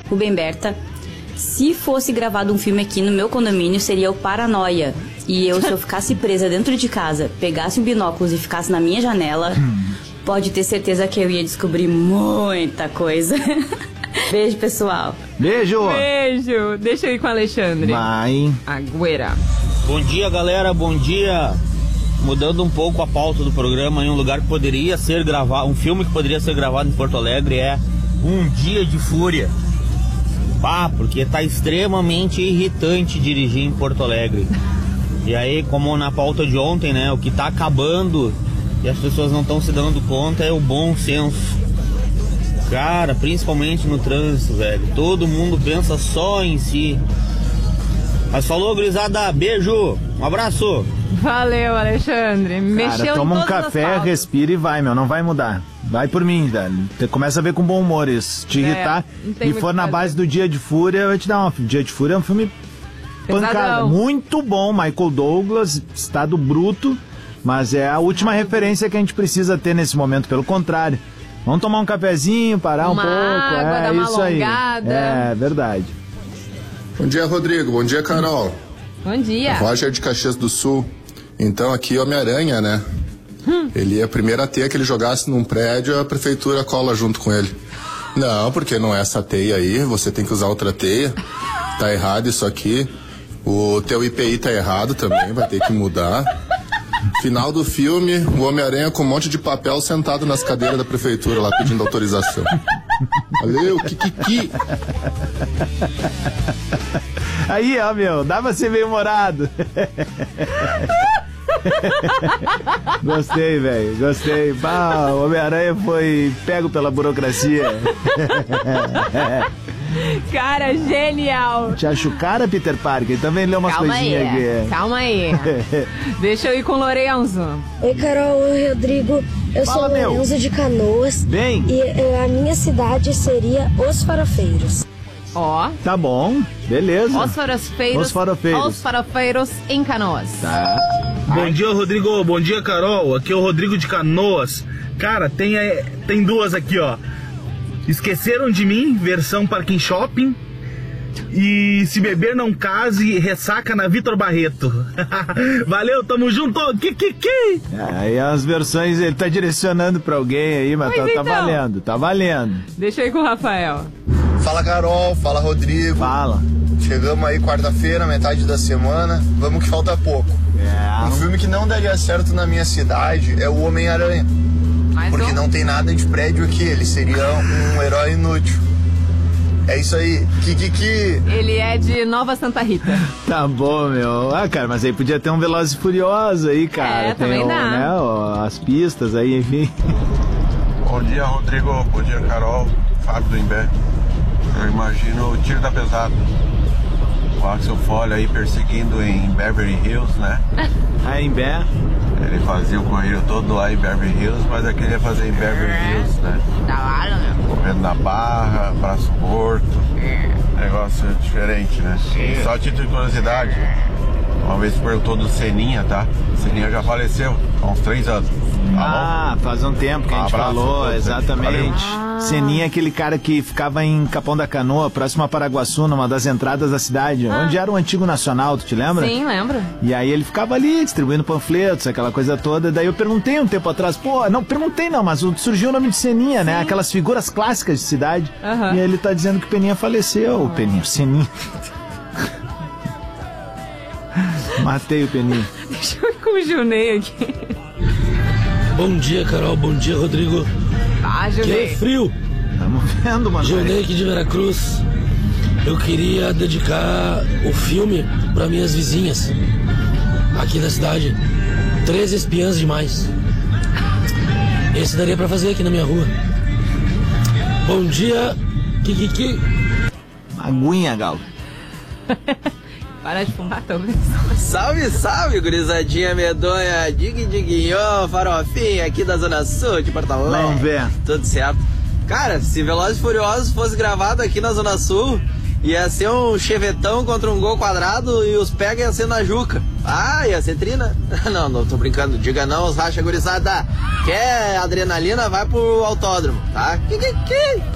Rubem Berta. Se fosse gravado um filme aqui no meu condomínio, seria o Paranoia. E eu, se eu ficasse presa dentro de casa, pegasse um binóculos e ficasse na minha janela, pode ter certeza que eu ia descobrir muita coisa. Beijo, pessoal. Beijo. Beijo. Deixa eu ir com o Alexandre. Vai. Agüera. Bom dia, galera. Bom dia. Mudando um pouco a pauta do programa, em um lugar que poderia ser gravado, um filme que poderia ser gravado em Porto Alegre é Um Dia de Fúria. Porque tá extremamente irritante dirigir em Porto Alegre. E aí, como na pauta de ontem, né, o que tá acabando e as pessoas não estão se dando conta é o bom senso. Cara, principalmente no trânsito, velho. Todo mundo pensa só em si. Mas falou, gurizada. Beijo. Um abraço. Valeu, Alexandre. Mexeu toma em um todas as café, pautas. respira e vai, meu. Não vai mudar. Vai por mim, velho. Você começa a ver com bom humor isso. Te irritar não tem e muito for na fazer. base do Dia de Fúria, vai te dar Dia de Fúria é um filme pancada. Pesadão. Muito bom. Michael Douglas, estado bruto. Mas é a última referência que a gente precisa ter nesse momento. Pelo contrário. Vamos tomar um cafezinho, parar Uma um pouco. água, dar uma isso aí. alongada. É, verdade. Bom dia, Rodrigo. Bom dia, Carol. Bom dia. Roger de Caxias do Sul. Então, aqui Homem-Aranha, né? Ele ia primeiro a teia que ele jogasse num prédio, a prefeitura cola junto com ele. Não, porque não é essa teia aí, você tem que usar outra teia. Tá errado isso aqui. O teu IPI tá errado também, vai ter que mudar. Final do filme, o Homem-Aranha com um monte de papel sentado nas cadeiras da prefeitura lá pedindo autorização. Valeu, kikiki. Aí, ó, meu, dá pra ser meio humorado. Gostei, velho, gostei. O Homem-Aranha foi pego pela burocracia. Cara, genial. Te acho cara, Peter Parker? Também leu umas coisinhas aqui. Calma aí. Deixa eu ir com o Lorenzo. Oi, Carol. Oi, Rodrigo. Eu Fala, sou Lorenzo de Canoas. Bem. E a minha cidade seria Os Farofeiros. Ó. Tá bom, beleza. Os Farofeiros. Os Farofeiros. Os Farofeiros em Canoas. Tá. Bom dia, Rodrigo. Bom dia, Carol. Aqui é o Rodrigo de Canoas. Cara, tem duas aqui, ó. Esqueceram de Mim, versão Parking Shopping. E Se Beber Não Case, Ressaca na Vitor Barreto. Valeu, tamo junto. Kikiki. Aí as versões, ele tá direcionando pra alguém aí, mas tá valendo, tá valendo. Deixa eu ir com o Rafael. Fala, Carol. Fala, Rodrigo. Fala. Chegamos aí quarta-feira, metade da semana. Vamos que falta pouco. Um filme que não daria certo na minha cidade é o Homem-Aranha. Porque não tem nada de prédio aqui. Ele seria um herói inútil. É isso aí. Kikiki. Ele é de Nova Santa Rita. Tá bom, meu. Cara, mas aí podia ter um Velozes e Furiosos aí, cara. Também dá. Né, as pistas aí, enfim. Bom dia, Rodrigo. Bom dia, Carol. Fábio do Imbé. Eu imagino o Tiro da Pesada. O Axel Foley aí perseguindo em Beverly Hills, né? Em Imbé. Ele fazia o correio todo lá em Beverly Hills, mas aqui ele ia fazer em Beverly Hills, né? Da hora, né? Correndo na barra, braço morto. Negócio diferente, né? Só a título de curiosidade. Uma vez perguntou do Seninha, tá? Seninha já faleceu há uns 3 anos. Tá faz um tempo que a gente falou, exatamente. Seninha é aquele cara que ficava em Capão da Canoa, próximo a Paraguaçu, numa das entradas da cidade, onde era o antigo Nacional, tu te lembra? Sim, lembro. E aí ele ficava ali distribuindo panfletos, aquela coisa toda. Daí eu perguntei um tempo atrás, mas surgiu o nome de Seninha, né? Aquelas figuras clássicas de cidade. E aí ele tá dizendo que o Peninha faleceu. O Peninha, Seninha. Matei o Peninha. Deixa eu ir com o Junei aqui. Bom dia, Carol. Bom dia, Rodrigo. Junei. Que é frio. Tamo vendo, mano. Junei aqui de Veracruz. Eu queria dedicar o filme para minhas vizinhas aqui da cidade. 13 espiãs demais. Esse daria para fazer aqui na minha rua. Bom dia, Kikiki. Aguinha, Galo. Para de fumar, talvez. Salve, salve, gurizadinha medonha. Diguinho, farofinha aqui da Zona Sul de Porto Alegre. Vamos ver. Tudo certo. Cara, se Velozes e Furiosos fosse gravado aqui na Zona Sul, ia ser um chevetão contra um gol quadrado e os pega ia ser na Juca. Ia ser trina. Não, tô brincando. Diga não, os racha gurizada. Quer adrenalina, vai pro autódromo, tá?